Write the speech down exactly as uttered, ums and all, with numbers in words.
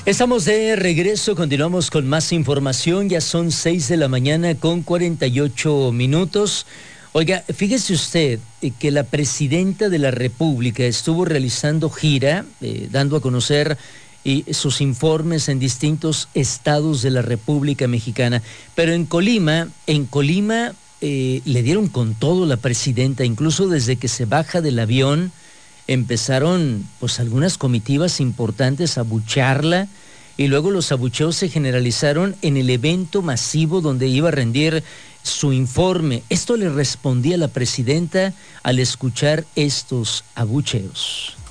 Estamos de regreso, continuamos con más información, ya son seis de la mañana con cuarenta y ocho minutos. Oiga, fíjese usted eh, que la presidenta de la República estuvo realizando gira, eh, dando a conocer eh, sus informes en distintos estados de la República Mexicana, pero en Colima, en Colima eh, le dieron con todo la presidenta, incluso desde que se baja del avión, empezaron pues algunas comitivas importantes a abuchearla y luego los abucheos se generalizaron en el evento masivo donde iba a rendir su informe. Esto le respondía la presidenta al escuchar estos abucheos.